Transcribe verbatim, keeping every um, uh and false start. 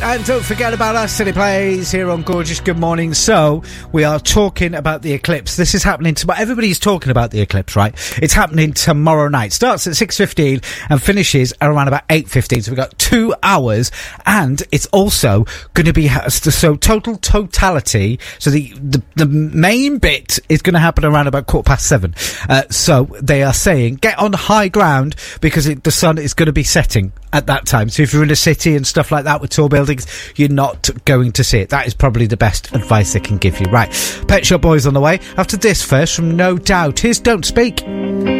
And don't forget about our City Plays here on Gorgeous Good Morning. So, we are talking about the eclipse. This is happening tomorrow. Everybody's talking about the eclipse, right? It's happening tomorrow night. Starts at six fifteen and finishes around about eight fifteen. So, we've got two hours. And it's also going to be, so total totality. So, the, the, the main bit is going to happen around about quarter past seven. Uh, so, they are saying, get on high ground because it, the sun is going to be setting at that time. So if you're in a city and stuff like that with tall buildings, you're not going to see it. That is probably the best advice they can give you. Right, Pet Shop Boys on the way. After this first, from No Doubt, here's Don't Speak.